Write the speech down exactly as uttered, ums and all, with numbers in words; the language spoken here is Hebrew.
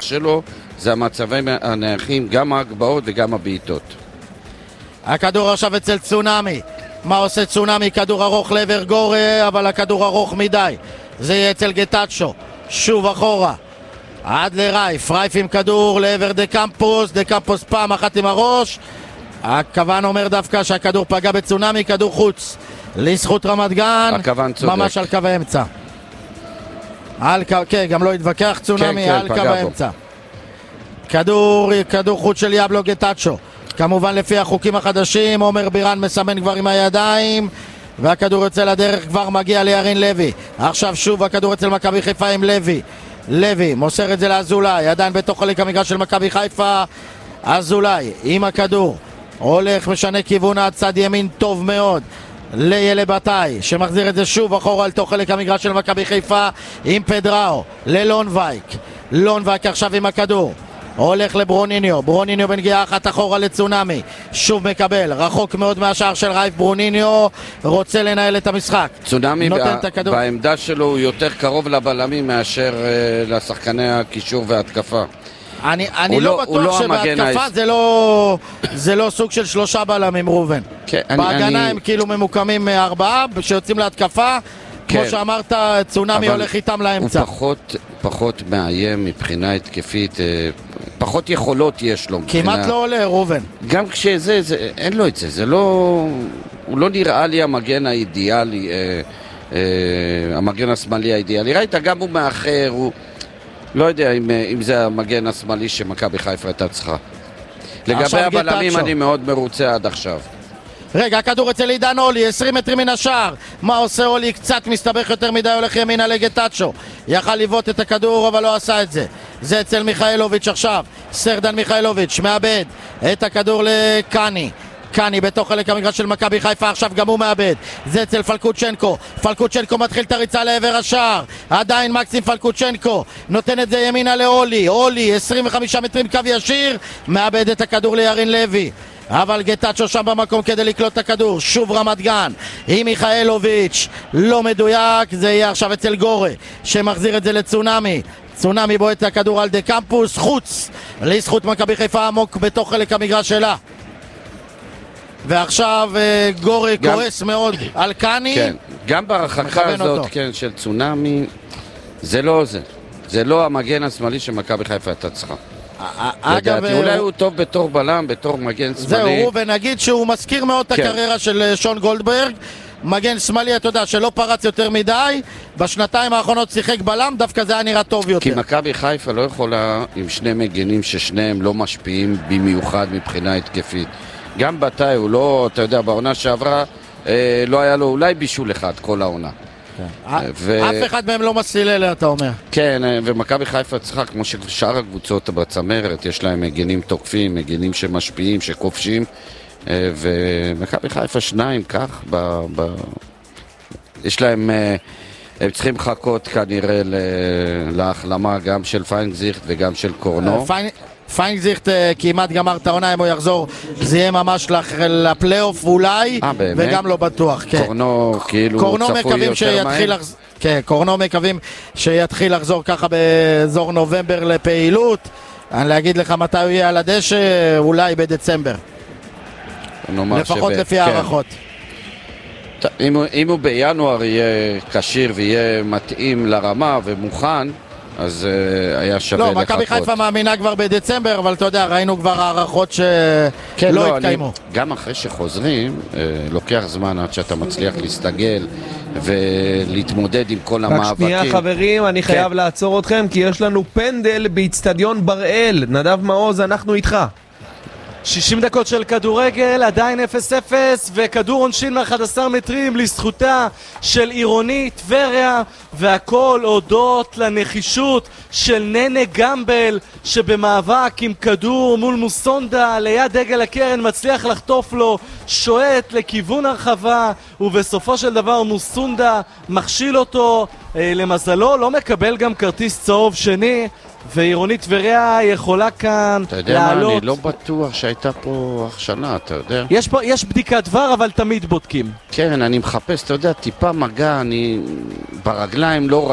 שלו זה המצבים הנייחים, גם ההגבהות וגם הבעיטות. הכדור עכשיו אצל צונאמי. מה עושה צונאמי? כדור ארוך לעבר גורה, אבל הכדור ארוך מדי. זה יהיה אצל גטאצ'ו. שוב אחורה. עד לרייף. רייף עם כדור לעבר דה קמפוס. דה קמפוס פעם אחת עם הראש. הכוון אומר דווקא שהכדור פגע בצונאמי, כדור חוץ. לזכות רמת גן. הכוון צודק. ממש על קו האמצע. על קו, כן, גם לא התווכח צונאמי, כן, על כן, קו האמצע. כדור, כדור חוץ של יאבלו גטאצ'ו. כמובן לפי החוקים החדשים, עומר בירן מסמן כבר עם הידיים, והכדור יוצא לדרך, כבר מגיע לירין לוי. עכשיו שוב הכדור אצל מכבי חיפה עם לוי. לוי מוסר את זה לאזולאי, עדיין בתוך חלק המגרש של מכבי חיפה. אזולאי עם הכדור, הולך משנה כיוון הצד ימין טוב מאוד לילה בתאי, שמחזיר את זה שוב אחורה לתוך חלק המגרש של מכבי חיפה עם פדראו, ללונבייק. לונבייק עכשיו עם הכדור, הולך לברוניניו, ברוניניו בנגיעה אחת אחורה לצונאמי, שוב מקבל, רחוק מאוד מהשער של רייף. ברוניניו רוצה לנהל את המשחק. צונאמי בע... בעמדה שלו הוא יותר קרוב לבלמים מאשר uh, לשחקני הקישור וההתקפה. אני, אני לא, לא בטוח לא שבהתקפה זה לא, זה לא סוג של שלושה בלמים רובן. כן, בהגנה אני, הם אני... כאילו ממוקמים ארבעה שיוצאים להתקפה. כן. כמו שאמרת, צונאמי הולך איתם לאמצע. הוא פחות, פחות מאיים מבחינה התקפית, פחות יכולות יש לו. כמעט מבחינה... לא עולה, רובן. גם כשזה, זה, אין לו את זה, זה לא... הוא לא נראה לי המגן האידיאלי, אה, אה, המגן השמאלי האידיאלי. ראית, גם הוא מאחר, הוא... לא יודע אם, אם זה המגן השמאלי שמכבי חיפה הייתה צריכה. לגבי הבלמים אני מאוד מרוצה עד עכשיו. רגע, הכדור אצל עידן אולי, עשרים מטרים מן השער. מה עושה אולי? קצת מסתבך יותר מדי, הולך ימינה לגטאצ'ו. יכל לבעוט את הכדור אבל לא עשה את זה. זה אצל מיכאלוביץ' עכשיו. סרדן מיכאלוביץ' מאבד את הכדור לקני. קני בתוך חלק המגרש של מכבי חיפה, עכשיו גם הוא מאבד. זה אצל פלקוצ'נקו. פלקוצ'נקו מתחיל את הריצה לעבר השער. עדיין מקסים פלקוצ'נקו נותן את זה ימינה לאולי. אולי עשרים וחמישה מטרים קו ישיר, מאבד את הכדור לירין לוי. אבל גטאצ'ו שם במקום כדי לקלוט את הכדור. שוב רמת גן עם מיכאלוביץ', לא מדויק. זה יהיה עכשיו אצל גורה שמחזיר את זה לצונאמי. צונאמי בועט את הכדור על דה קמפוס, חוץ לזכות מכבי חיפה עמוק בתוך חלק המגרש שלה. ועכשיו גורה גם, כועס מאוד על קני. כן, גם בהרחקה הזאת אותו. כן, של צונאמי זה לא זה. זה לא המגן השמאלי שמכבי חיפה הייתה צריכה. לדעתי, אולי הוא טוב בתור בלם, בתור מגן שמאלי. זהו, ונגיד שהוא מזכיר מאוד את הקריירה של שון גולדברג. מגן שמאלי, אתה יודע, שלא פרץ יותר מדי, בשנתיים האחרונות שיחק בלם, דווקא זה היה נראה טוב יותר. כי מכבי חיפה לא יכולה עם שני מגנים ששניהם לא משפיעים במיוחד מבחינה התקפית. גם בתאי הוא לא, אתה יודע, בעונה שעברה אה, לא היה לו אולי בישול אחד כל העונה. ו... אף אחד מהם לא מסיל אלה, אתה אומר. כן, ומכבי חיפה צריכה, כמו ששאר הקבוצות בצמרת, יש להם מגנים תוקפים, מגנים שמשפיעים, שכובשים, ומכבי חיפה שניים כך, ב... ב... יש להם, הם צריכים לחכות כנראה להחלמה גם של פיינגזיכט וגם של קורנו. פיין... פיינגזיכט כמעט גמר את העונה, אם הוא יחזור זה יהיה ממש לפלייאוף אולי, 아, וגם לא בטוח. כן. קורנו כאילו קורנו צפוי יותר מהר? לחז... כן, קורנו מקווים שיתחיל לחזור ככה באזור נובמבר לפעילות. אני להגיד לך מתי הוא יהיה על הדשא, אולי בדצמבר לפחות שב... לפי הערכות. כן. אם, אם הוא בינואר יהיה קשיר ויהיה מתאים לרמה ומוכן, אז uh, היה שווה לחכות. לא, מכבי חיפה מאמינה כבר בדצמבר, אבל אתה יודע, ראינו כבר הערכות שלא כן, לא, התקיימו. אני, גם אחרי שחוזרים, uh, לוקח זמן עד שאתה מצליח להסתגל ולהתמודד עם כל המאבקים. רק שנייה חברים, אני כן. חייב לעצור אתכם, כי יש לנו פנדל באצטדיון בראל. נדב מעוז, אנחנו איתך. שישים דקות של כדורגל, עדיין אפס אפס, וכדור עונשין מ-אחד עשר מטרים לזכותה של עירוני טבריה, והכל הודות לנחישות של ננה גמבל, שבמאבק עם כדור מול מוסונדה ליד דגל הקרן מצליח לחטוף לו, שועט לכיוון הרחבה, ובסופו של דבר מוסונדה מכשיל אותו, למזלו לא מקבל גם כרטיס צהוב שני, ועירונית טבריה יכולה כאן לעלות. אתה יודע מה, אני לא בטוח שהייתה פה שנה, אתה יודע. יש פה, יש בדיקת דבר, אבל תמיד בודקים. כן, אני מחפש, אתה יודע, טיפה מגע, אני ברגליים לא